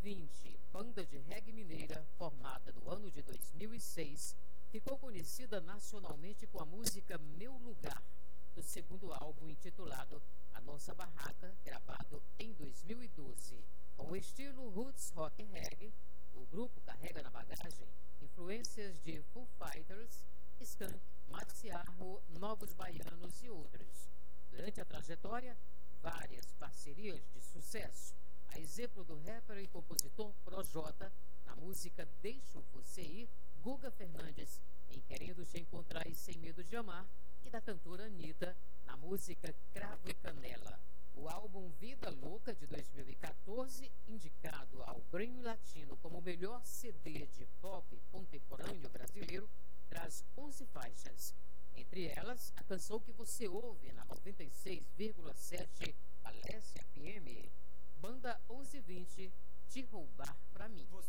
1120, banda de reggae mineira formada no ano de 2006, ficou conhecida nacionalmente com a música Meu Lugar, do segundo álbum intitulado A Nossa Barraca, gravado em 2012. Com o estilo roots rock reggae, o grupo carrega na bagagem influências de Foo Fighters, Skank, Maxiarro, Novos Baianos e outros. Durante a trajetória, várias parcerias de sucesso, a exemplo do rapper e compositor Projota, na música Deixo Você Ir, Guga Fernandes, em Querendo Te Encontrar e Sem Medo de Amar, e da cantora Anitta, na música Cravo e Canela. O álbum Vida Louca, de 2014, indicado ao Grammy Latino como o melhor CD de pop contemporâneo brasileiro, traz 11 faixas. Entre elas, a canção que você ouve na 96,7 Alessia FM, Banda 1120, Te Roubar